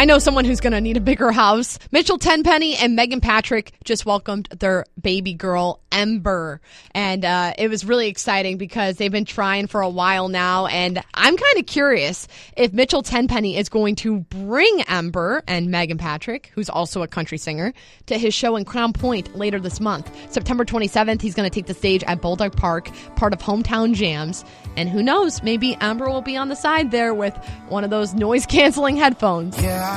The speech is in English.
I know someone who's going to need a bigger house. Mitchell Tenpenny and Megan Patrick just welcomed their baby girl, Ember. And it was really exciting because they've been trying for a while now. And I'm kind of curious if Mitchell Tenpenny is going to bring Ember and Megan Patrick, who's also a country singer, to his show in Crown Point later this month. September 27th, he's going to take the stage at Bulldog Park, part of Hometown Jams. And who knows, maybe Ember will be on the side there with one of those noise-canceling headphones. Yeah,